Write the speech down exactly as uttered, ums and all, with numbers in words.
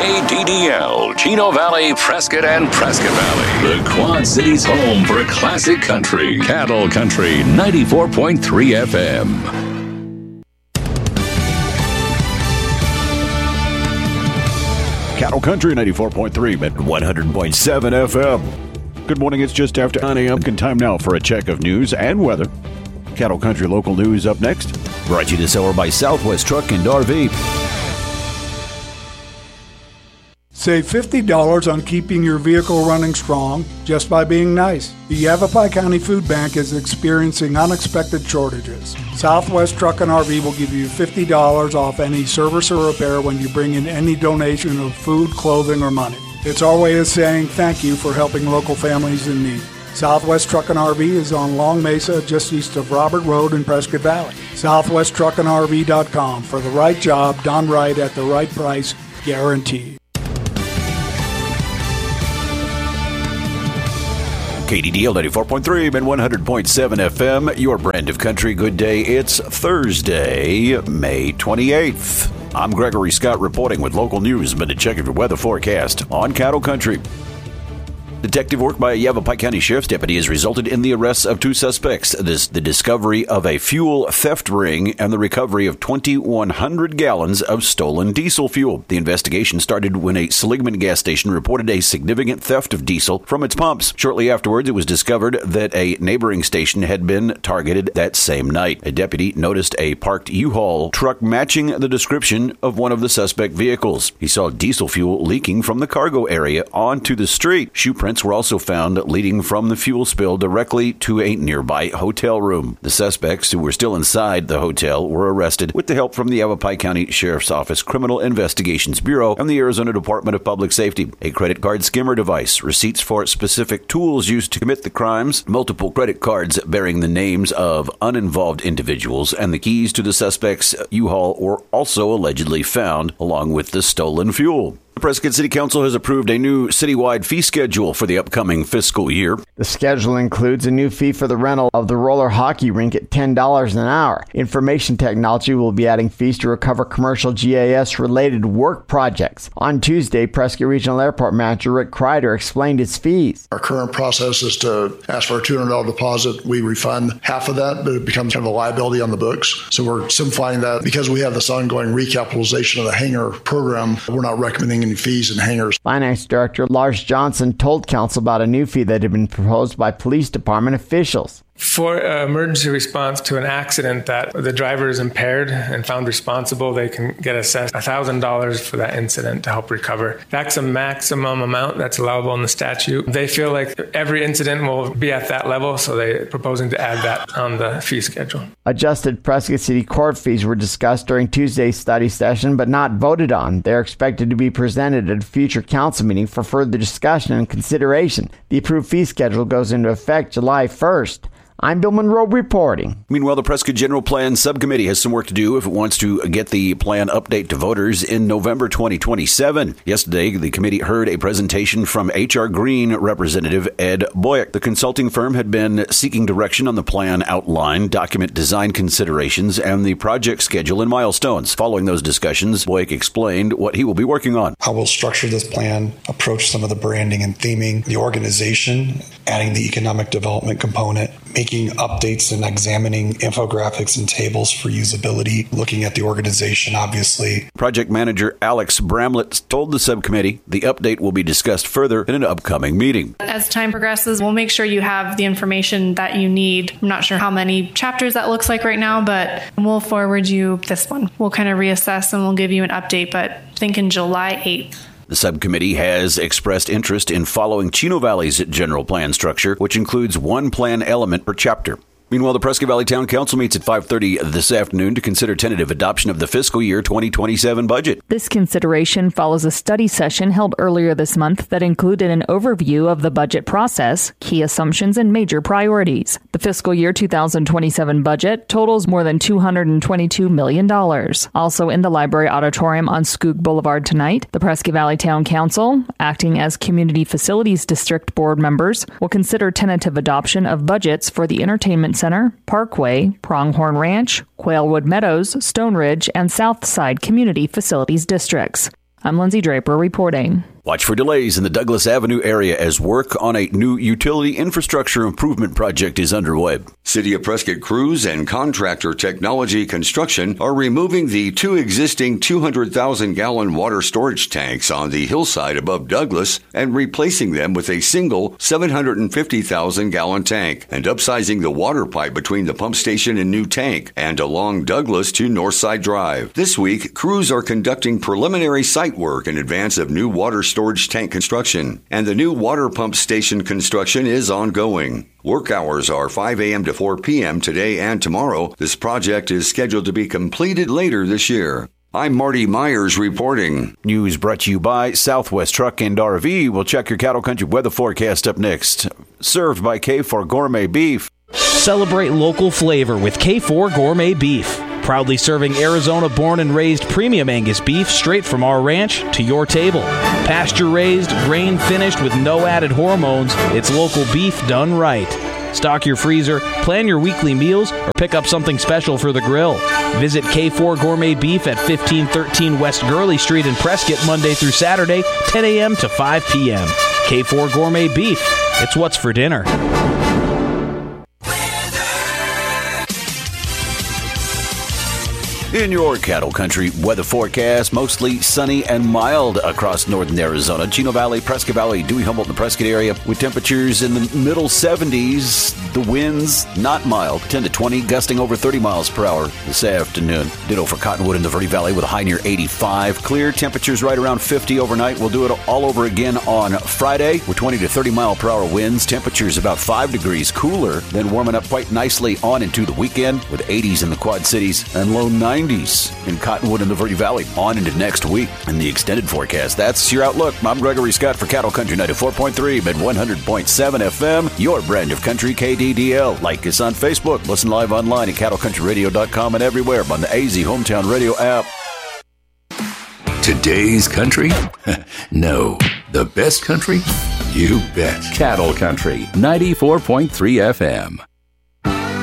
K D D L, Chino Valley, Prescott, and Prescott Valley. The Quad Cities' home for classic country. Cattle Country ninety-four point three F M. Cattle Country ninety-four point three at one hundred point seven F M. Good morning. It's just after nine a.m. Time now for a check of news and weather. Cattle Country local news up next. Brought to you this hour by Southwest Truck and R V. Save fifty dollars on keeping your vehicle running strong just by being nice. The Yavapai County Food Bank is experiencing unexpected shortages. Southwest Truck and R V will give you fifty dollars off any service or repair when you bring in any donation of food, clothing, or money. It's our way of saying thank you for helping local families in need. Southwest Truck and R V is on Long Mesa, just east of Robert Road in Prescott Valley. southwest truck and R V dot com for the right job, done right at the right price, guaranteed. K D D L ninety-four point three and one hundred point seven F M, your brand of country. Good day. It's Thursday, May twenty-eighth. I'm Gregory Scott reporting with local news, but a check of your weather forecast on Cattle Country. Detective work by a Yavapai County Sheriff's deputy has resulted in the arrests of two suspects. This, the discovery of a fuel theft ring and the recovery of twenty-one hundred gallons of stolen diesel fuel. The investigation started when a Seligman gas station reported a significant theft of diesel from its pumps. Shortly afterwards, it was discovered that a neighboring station had been targeted that same night. A deputy noticed a parked U-Haul truck matching the description of one of the suspect vehicles. He saw diesel fuel leaking from the cargo area onto the street. Shoe prints were also found leading from the fuel spill directly to a nearby hotel room. The suspects, who were still inside the hotel, were arrested with the help from the Yavapai County Sheriff's Office Criminal Investigations Bureau and the Arizona Department of Public Safety. A credit card skimmer device, receipts for specific tools used to commit the crimes, multiple credit cards bearing the names of uninvolved individuals, and the keys to the suspect's U-Haul were also allegedly found, along with the stolen fuel. The Prescott City Council has approved a new citywide fee schedule for the upcoming fiscal year. The schedule includes a new fee for the rental of the roller hockey rink at ten dollars an hour. Information technology will be adding fees to recover commercial G I S-related work projects. On Tuesday, Prescott Regional Airport Manager Rick Kreider explained its fees. Our current process is to ask for a two hundred dollars deposit. We refund half of that, but it becomes kind of a liability on the books. So we're simplifying that. Because we have this ongoing recapitalization of the hangar program, we're not recommending any fees and hangars. Finance Director Lars Johnson told Council about a new fee that had been proposed by police department officials. For uh, emergency response to an accident that the driver is impaired and found responsible, they can get assessed one thousand dollars for that incident to help recover. That's a maximum amount that's allowable in the statute. They feel like every incident will be at that level, so they're proposing to add that on the fee schedule. Adjusted Prescott City court fees were discussed during Tuesday's study session, but not voted on. They're expected to be presented at a future council meeting for further discussion and consideration. The approved fee schedule goes into effect July first. I'm Bill Monroe reporting. Meanwhile, the Prescott General Plan Subcommittee has some work to do if it wants to get the plan update to voters in November twenty twenty-seven. Yesterday, the committee heard a presentation from H R Green Representative Ed Boyack. The consulting firm had been seeking direction on the plan outline, document design considerations, and the project schedule and milestones. Following those discussions, Boyack explained what he will be working on. How we'll structure this plan, approach some of the branding and theming, the organization, adding the economic development component, making updates and examining infographics and tables for usability, looking at the organization, obviously. Project manager Alex Bramlett told the subcommittee the update will be discussed further in an upcoming meeting. As time progresses, we'll make sure you have the information that you need. I'm not sure how many chapters that looks like right now, but we'll forward you this one. We'll kind of reassess and we'll give you an update, but think in July eighth. The subcommittee has expressed interest in following Chino Valley's general plan structure, which includes one plan element per chapter. Meanwhile, the Prescott Valley Town Council meets at five thirty this afternoon to consider tentative adoption of the fiscal year twenty twenty-seven budget. This consideration follows a study session held earlier this month that included an overview of the budget process, key assumptions, and major priorities. The fiscal year two thousand twenty-seven budget totals more than two hundred twenty-two million dollars. Also in the library auditorium on Skoog Boulevard tonight, the Prescott Valley Town Council, acting as Community Facilities District Board members, will consider tentative adoption of budgets for the Entertainment Center, Parkway, Pronghorn Ranch, Quailwood Meadows, Stone Ridge, and Southside Community Facilities Districts. I'm Lindsay Draper reporting. Watch for delays in the Douglas Avenue area as work on a new utility infrastructure improvement project is underway. City of Prescott crews and Contractor Technology Construction are removing the two existing two hundred thousand gallon water storage tanks on the hillside above Douglas and replacing them with a single seven hundred fifty thousand gallon tank and upsizing the water pipe between the pump station and new tank and along Douglas to Northside Drive. This week, crews are conducting preliminary site work in advance of new water storage tank construction, and the new water pump station construction is ongoing. Work hours are five a.m. to four p.m. today and tomorrow. This project is scheduled to be completed later this year. I'm Marty Myers reporting. News brought to you by Southwest Truck and R V. We'll check your cattle country weather forecast up next. Served by K four Gourmet Beef. Celebrate local flavor with K four Gourmet Beef. Proudly serving Arizona-born and raised premium Angus beef straight from our ranch to your table. Pasture-raised, grain-finished with no added hormones, it's local beef done right. Stock your freezer, plan your weekly meals, or pick up something special for the grill. Visit K four Gourmet Beef at fifteen thirteen West Gurley Street in Prescott Monday through Saturday, ten a.m. to five p.m. K four Gourmet Beef. It's what's for dinner. In your cattle country weather forecast, mostly sunny and mild across northern Arizona. Chino Valley, Prescott Valley, Dewey, Humboldt, and the Prescott area with temperatures in the middle seventies. The winds not mild, ten to twenty, gusting over thirty miles per hour this afternoon. Ditto for Cottonwood in the Verde Valley with a high near eighty-five. Clear temperatures right around fifty overnight. We'll do it all over again on Friday with twenty to thirty mile per hour winds. Temperatures about five degrees cooler, then warming up quite nicely on into the weekend with eighties in the Quad Cities and low nineties in Cottonwood and the Verde Valley on into next week in the extended forecast. That's your outlook. I'm Gregory Scott for Cattle Country ninety-four point three, Mid one hundred point seven F M, your brand of country K D D L. Like us on Facebook. Listen live online at cattle country radio dot com and everywhere on the A Z Hometown Radio app. Today's country? No. The best country? You bet. Cattle Country ninety-four point three F M.